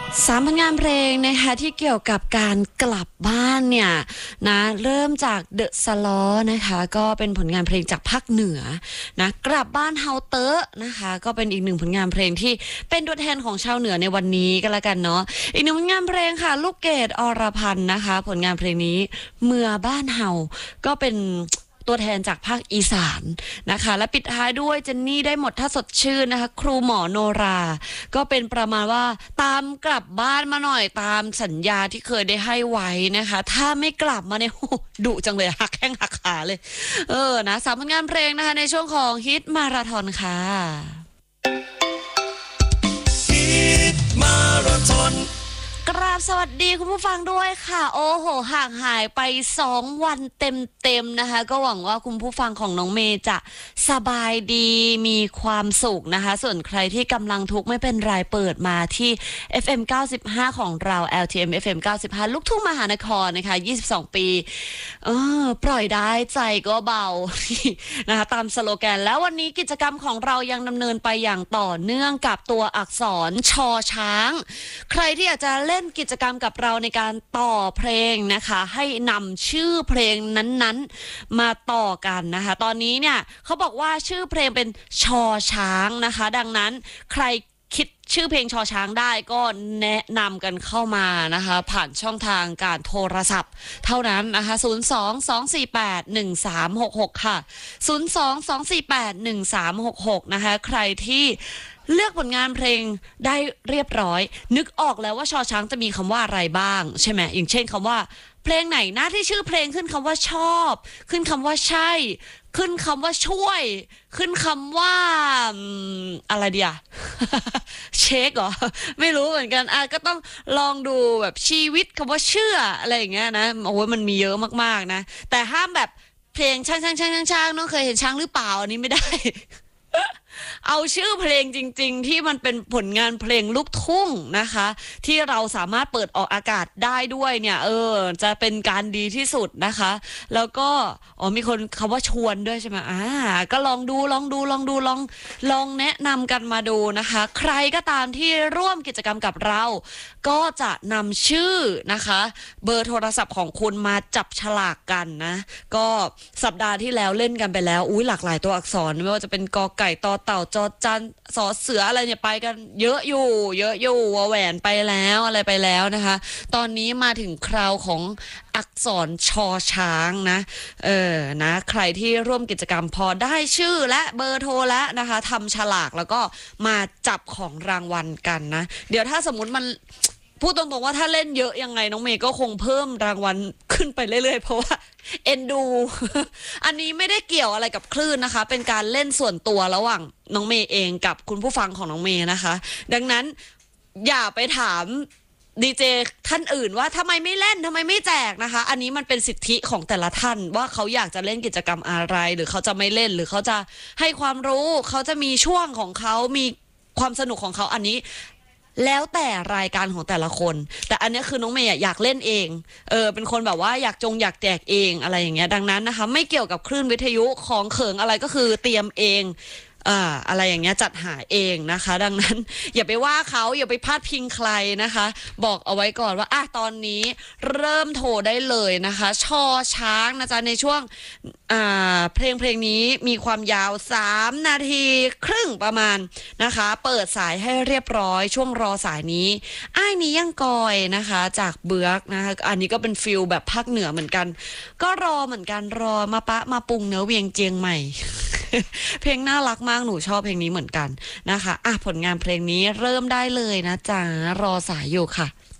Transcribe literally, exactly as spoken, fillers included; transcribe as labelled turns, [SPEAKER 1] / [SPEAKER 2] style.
[SPEAKER 1] สามผลงานเพลงนะคะที่เกี่ยวกับการกลับบ้านเนี่ยนะเริ่มจากเดอะสลอนะคะก็เป็นผลงานเพลงจากภาคเหนือนะกลับบ้านเฮาเตอร์นะคะก็เป็นอีกหนึ่งผลงานเพลงที่เป็นตัวแทนของชาวเหนือในวันนี้ก็แล้วกันเนาะอีกหนึ่งผลงานเพลงค่ะลูกเกดอรพันธ์นะคะผลงานเพลงนี้เมื่อบ้านเฮาก็เป็นตัวแทนจากภาคอีสานนะคะและปิดท้ายด้วยเจนนี่ได้หมดถ้าสดชื่นนะคะครูหมอโนราก็เป็นประมาณว่าตามกลับบ้านมาหน่อยตามสัญญาที่เคยได้ให้ไว้นะคะถ้าไม่กลับมาเนี่ยดุจังเลยหักแข้งหักขาเลยเออนะสามผลงานเพลงนะคะในช่วงของฮิตมาราธอนค่ะฮิตมาราธอนกราบสวัสดีคุณผู้ฟังด้วยค่ะโอ้โหห่างหายไปสองวันเต็มๆนะคะก็หวังว่าคุณผู้ฟังของน้องเมย์จะสบายดีมีความสุขนะคะส่วนใครที่กำลังทุกข์ไม่เป็นไรเปิดมาที่ เอฟ เอ็ม เก้าสิบห้าของเรา แอล ที เอ็ม เอฟ เอ็ม เก้าสิบห้าลูกทุ่งมหานครนะคะยี่สิบสองปีเออปล่อยได้ใจก็เบา นะคะตามสโลแกนแล้ววันนี้กิจกรรมของเรายังดำเนินไปอย่างต่อเนื่องกับตัวอักษรชอช้างใครที่อยากจะเล่นกิจกรรมกับเราในการต่อเพลงนะคะให้นำชื่อเพลงนั้นๆมาต่อกันนะคะตอนนี้เนี่ยเขาบอกว่าชื่อเพลงเป็นชอช้างนะคะดังนั้นใครคิดชื่อเพลงชอช้างได้ก็แนะนำกันเข้ามานะคะผ่านช่องทางการโทรศัพท์เท่านั้นนะคะศูนย์ สอง สอง สี่ แปด หนึ่ง สาม หก หกค่ะศูนย์ สอง สอง สี่ แปด หนึ่ง สาม หก หกนะคะใครที่เลือกผลงานเพลงได้เรียบร้อยนึกออกแล้วว่าชอช้างจะมีคำว่าอะไรบ้างใช่ไหมอย่างเช่นคำว่าเพลงไหนนะที่ชื่อเพลงขึ้นคำว่าชอบขึ้นคำว่าใช่ขึ้นคำว่าช่วยขึ้นคำว่าอะไรเดีย เช็คเหรอไม่รู้เหมือนกันอ่ะก็ต้องลองดูแบบชีวิตคำว่าเชื่ออะไรอย่างเงี้ยนะโอ้ยมันมีเยอะมากๆนะแต่ห้ามแบบเพลงช่างช่างช่างช่างช่างน้องเคยเห็นช้างหรือเปล่าอันนี้ไม่ได้ เอาชื่อเพลงจริงๆที่มันเป็นผลงานเพลงลูกทุ่งนะคะที่เราสามารถเปิดออกอากาศได้ด้วยเนี่ยเออจะเป็นการดีที่สุดนะคะแล้วก็อ๋อมีคนคำว่าชวนด้วยใช่ไหมอ่าก็ลองดูลองดูลองดูลองลองแนะนำกันมาดูนะคะใครก็ตามที่ร่วมกิจกรรมกับเราก็จะนำชื่อนะคะเบอร์โทรศัพท์ของคุณมาจับฉลากกันนะก็สัปดาห์ที่แล้วเล่นกันไปแล้วอุ้ยหลากหลายตัวอักษรไม่ว่าจะเป็นกอไก่ตอเต่าจอจันสอเสืออะไรเนี่ยไปกันเยอะอยู่เยอะอยู่วแหวนไปแล้วอะไรไปแล้วนะคะตอนนี้มาถึงคราวของอักษรชอช้างนะเออนะใครที่ร่วมกิจกรรมพอได้ชื่อและเบอร์โทรแล้วนะคะทำฉลากแล้วก็มาจับของรางวัลกันนะเดี๋ยวถ้าสมมุติมันพูดตรงๆว่าถ้าเล่นเยอะยังไงน้องเมย์ก็คงเพิ่มรางวัลขึ้นไปเรื่อยๆเพราะว่าเอ็นดู อันนี้ไม่ได้เกี่ยวอะไรกับคลื่นนะคะเป็นการเล่นส่วนตัวระหว่างน้องเมย์เองกับคุณผู้ฟังของน้องเมย์นะคะดังนั้นอย่าไปถามดีเจท่านอื่นว่าทำไมไม่เล่นทำไมไม่แจกนะคะอันนี้มันเป็นสิทธิของแต่ละท่านว่าเขาอยากจะเล่นกิจกรรมอะไรหรือเขาจะไม่เล่นหรือเขาจะให้ความรู้เขาจะมีช่วงของเขามีความสนุกของเขาอันนี้แล้วแต่รายการของแต่ละคนแต่อันนี้คือน้องเมย์อยากเล่นเองเออเป็นคนแบบว่าอยากจงอยากแจกเองอะไรอย่างเงี้ยดังนั้นนะคะไม่เกี่ยวกับคลื่นวิทยุของเขิงอะไรก็คือเตรียมเองอ่าอะไรอย่างเงี้ยจัดหาเองนะคะดังนั้นอย่าไปว่าเขาอย่าไปพาดพิงใครนะคะบอกเอาไว้ก่อนว่าอ่ะตอนนี้เริ่มโทรได้เลยนะคะชอช้างนะจ๊ะในช่วงอ่าเพลงเพลงนี้มีความยาวสามนาทีครึ่งประมาณนะคะเปิดสายให้เรียบร้อยช่วงรอสายนี้อ้ายนี้ยังกอยนะคะจากเบือกนะคะอันนี้ก็เป็นฟิลแบบภาคเหนือเหมือนกันก็รอเหมือนกันรอมาปะมาปรุงเนื้อเวียงเจียงใหม่ เพลงน่ารักมากหนูชอบเพลงนี้เหมือนกันนะคะอ่ะผลงานเพลงนี้เริ่มได้เลยนะจ๊ะรอสายอยู่ค่ะ